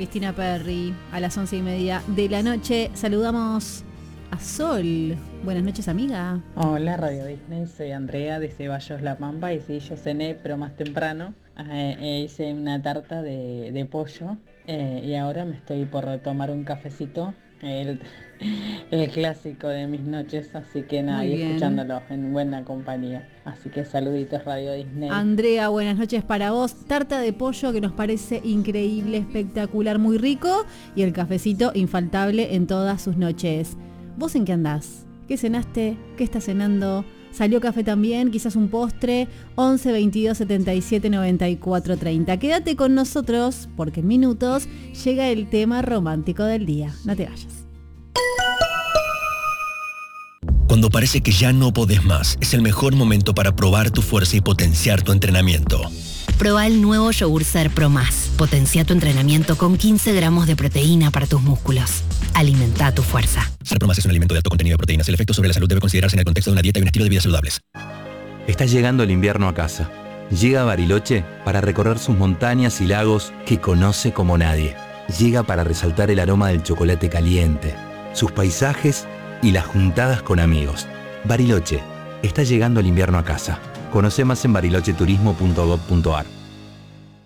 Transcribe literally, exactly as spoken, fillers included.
Cristina Perry. A las once y media de la noche saludamos a Sol. Buenas noches, amiga. Hola, Radio Disney. Soy Andrea de Ceballos La Pampa. Y sí, yo cené, pero más temprano. Eh, eh, hice una tarta de, de pollo. Eh, y ahora me estoy por tomar un cafecito. El, el clásico de mis noches. Así que nada, Muy y bien. escuchándolo en buena compañía. Así que saluditos, Radio Disney. Andrea, buenas noches para vos. Tarta de pollo que nos parece increíble, espectacular, muy rico. Y el cafecito infaltable en todas sus noches. ¿Vos en qué andás? ¿Qué cenaste? ¿Qué estás cenando? ¿Salió café también? ¿Quizás un postre? once, veintidós, setenta y siete, noventa y cuatro, treinta. Quédate con nosotros porque en minutos llega el tema romántico del día. No te vayas. Cuando parece que ya no podés más, es el mejor momento para probar tu fuerza y potenciar tu entrenamiento. Proba el nuevo Yogur Ser Pro Más. Potencia tu entrenamiento con quince gramos de proteína para tus músculos. Alimenta tu fuerza. Ser Pro Más es un alimento de alto contenido de proteínas. El efecto sobre la salud debe considerarse en el contexto de una dieta y un estilo de vida saludables. Está llegando el invierno a casa. Llega a Bariloche para recorrer sus montañas y lagos que conoce como nadie. Llega para resaltar el aroma del chocolate caliente, sus paisajes y las juntadas con amigos. Bariloche, está llegando el invierno a casa. Conoce más en bariloche turismo punto gob punto ar.